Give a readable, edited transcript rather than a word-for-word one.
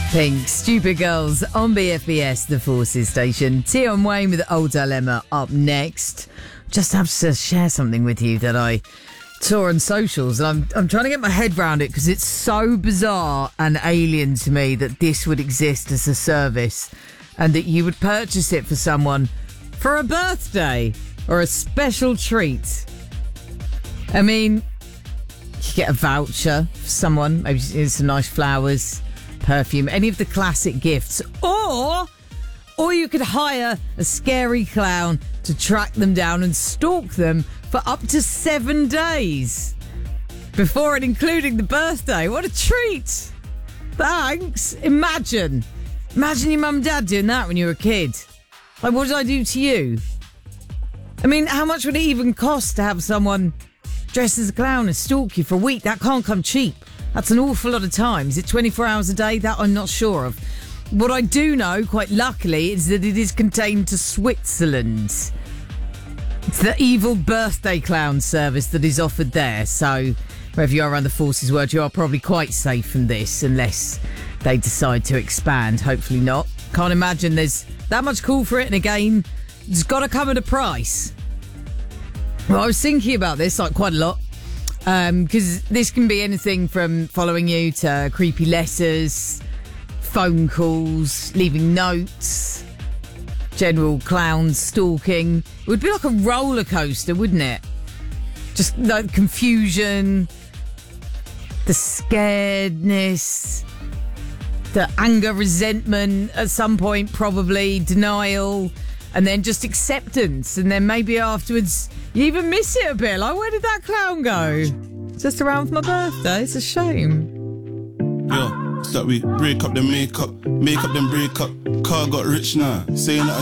Pink, Stupid Girls on BFBS, the Forces station. Tion Wayne with Old Dilemma up next. Just have to share something with you that I saw on socials, and I'm trying to get my head around it because it's so bizarre and alien to me that this would exist as a service and that you would purchase it for someone for a birthday or a special treat. I mean, you get a voucher for someone, maybe some nice flowers, perfume, any of the classic gifts, or you could hire a scary clown to track them down and stalk them for up to 7 days before and including the birthday. What a treat. Thanks. Imagine your mum and dad doing that when you were a kid. Like, what did I do to you? I mean, how much would it even cost to have someone dressed as a clown and stalk you for a week? That can't come cheap. That's an awful lot of time. Is it 24 hours a day? That I'm not sure of. What I do know, quite luckily, is that it is contained to Switzerland. It's the evil birthday clown service that is offered there. So, wherever you are around the Forces world, you are probably quite safe from this, unless they decide to expand. Hopefully not. Can't imagine there's that much call for it. And again, it's got to come at a price. Well, I was thinking about this like quite a lot. Because this can be anything from following you to creepy letters, phone calls, leaving notes, general clown stalking. It would be like a roller coaster, wouldn't it? Just like confusion, the scaredness, the anger, resentment at some point, probably denial, and then just acceptance. And then maybe afterwards you even miss it a bit. Like, where did that clown go? Just around for my birthday. It's a shame. Yo, start we break up the makeup, make up then break up. Car got rich now, saying that